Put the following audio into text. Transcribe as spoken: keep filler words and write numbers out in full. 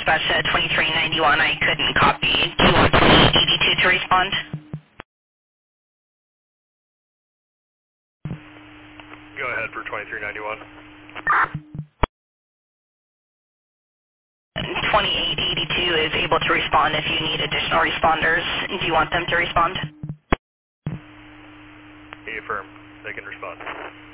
dispatch at twenty-three ninety-one. I couldn't copy. Do you want twenty-eight eighty-two to respond? Go ahead for twenty-three ninety-one. twenty-eight eighty-two is able to respond if you need additional responders. Do you want them to respond? Affirm. They can respond.